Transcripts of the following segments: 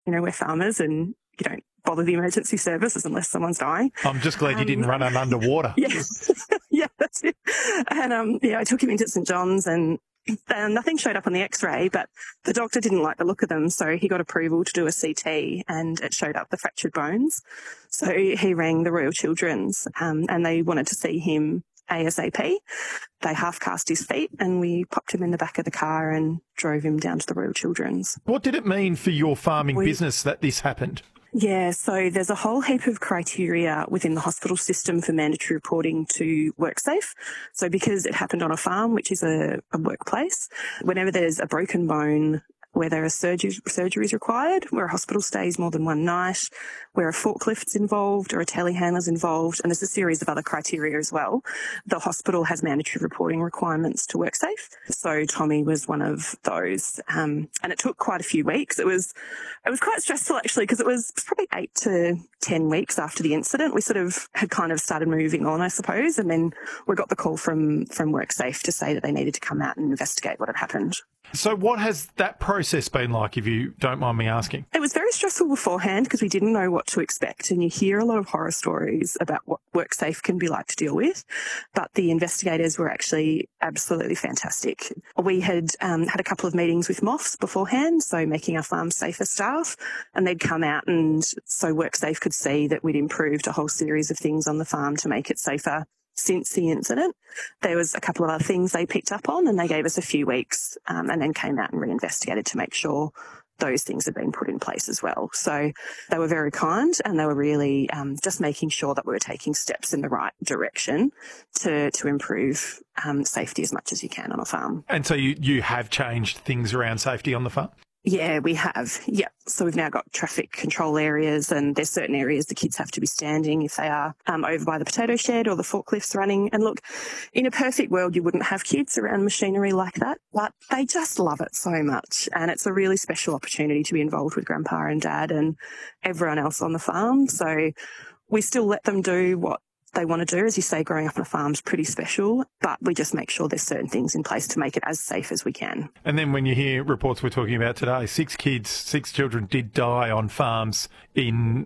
we're farmers and you don't bother the emergency services unless someone's dying. I'm just glad you didn't run underwater. Yeah, yeah, that's it. And I took him into St John's and nothing showed up on the x-ray, but the doctor didn't like the look of them, so he got approval to do a CT and it showed up the fractured bones. So he rang the Royal Children's and they wanted to see him ASAP. They half-cast his feet and we popped him in the back of the car and drove him down to the Royal Children's. What did it mean for your farming business that this happened? Yeah, so there's a whole heap of criteria within the hospital system for mandatory reporting to WorkSafe. So because it happened on a farm, which is a workplace, whenever there's a broken bone, where there are surgeries required, where a hospital stays more than one night, where a forklift's involved or a telehandler's involved, and there's a series of other criteria as well. The hospital has mandatory reporting requirements to WorkSafe. So Tommy was one of those. And it took quite a few weeks. It was quite stressful actually, because it was probably 8 to 10 weeks after the incident. We sort of had kind of started moving on, I suppose, and then we got the call from WorkSafe to say that they needed to come out and investigate what had happened. So what has that process been like, if you don't mind me asking? It was very stressful beforehand because we didn't know what to expect, and you hear a lot of horror stories about what WorkSafe can be like to deal with, but the investigators were actually absolutely fantastic. We had had a couple of meetings with MOFs beforehand, so making our farm safer staff, and they'd come out and so WorkSafe could see that we'd improved a whole series of things on the farm to make it safer. Since the incident, there was a couple of other things they picked up on and they gave us a few weeks and then came out and reinvestigated to make sure those things had been put in place as well. So they were very kind and they were really just making sure that we were taking steps in the right direction to improve safety as much as you can on a farm. And so you have changed things around safety on the farm? Yeah, we have. Yeah. So we've now got traffic control areas and there's certain areas the kids have to be standing if they are over by the potato shed or the forklifts running. And look, in a perfect world, you wouldn't have kids around machinery like that, but they just love it so much. And it's a really special opportunity to be involved with Grandpa and Dad and everyone else on the farm. So we still let them do what they want to do. As you say, growing up on a farm is pretty special, but we just make sure there's certain things in place to make it as safe as we can. And then when you hear reports we're talking about today, 6 children did die on farms in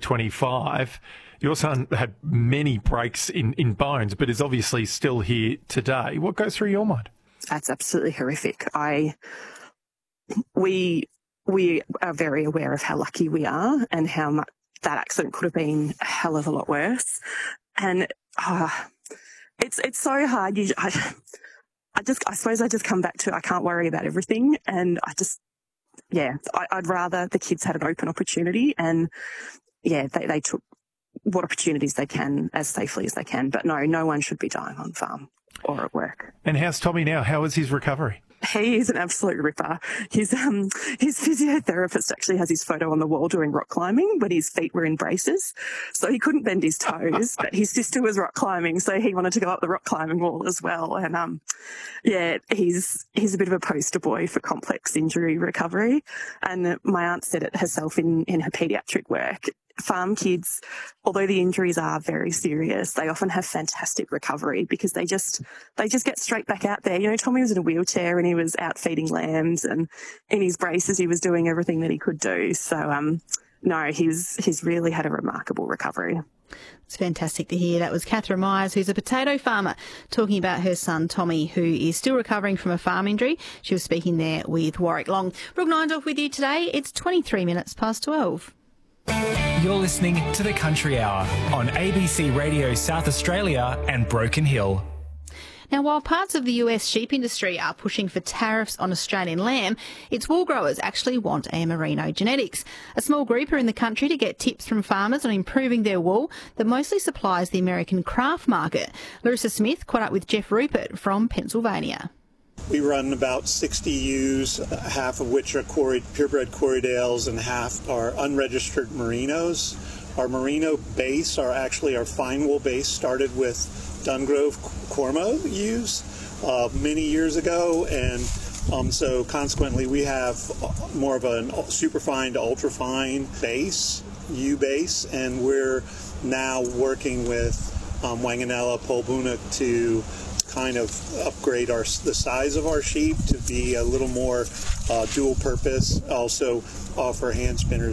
2025. Your son had many breaks in bones, but is obviously still here today. What goes through your mind? That's absolutely horrific. We are very aware of how lucky we are and how much that accident could have been a hell of a lot worse. And it's so hard. I suppose I just come back to I can't worry about everything. And I'd rather the kids had an open opportunity and, they took what opportunities they can as safely as they can. But no one should be dying on farm or at work. And how's Tommy now? How is his recovery? He is an absolute ripper. His physiotherapist actually has his photo on the wall doing rock climbing when his feet were in braces. So he couldn't bend his toes, but his sister was rock climbing, so he wanted to go up the rock climbing wall as well. And he's a bit of a poster boy for complex injury recovery. And my aunt said it herself in her paediatric work. Farm kids, although the injuries are very serious, they often have fantastic recovery because they just get straight back out there. You know, Tommy was in a wheelchair and he was out feeding lambs, and in his braces he was doing everything that he could do. So he's really had a remarkable recovery. It's fantastic to hear. That was Catherine Myers, who's a potato farmer, talking about her son Tommy, who is still recovering from a farm injury. She was speaking there with Warwick Long. Brooke Nindorf with you today. It's 23 minutes past 12. You're listening to The Country Hour on ABC Radio South Australia and Broken Hill. Now, while parts of the US sheep industry are pushing for tariffs on Australian lamb, its wool growers actually want Merino genetics. A small group are in the country to get tips from farmers on improving their wool that mostly supplies the American craft market. Larissa Smith caught up with Jeff Rupert from Pennsylvania. We run about 60 ewes, half of which are purebred Corriedales and half are unregistered Merinos. Our Merino base are actually our fine wool base started with Dungrove Cormo ewes many years ago, and so consequently we have more of a superfine to ultrafine base, ewe base, and we're now working with Wanganella, Polbunuk to kind of upgrade the size of our sheep to be a little more dual purpose, also offer hand spinners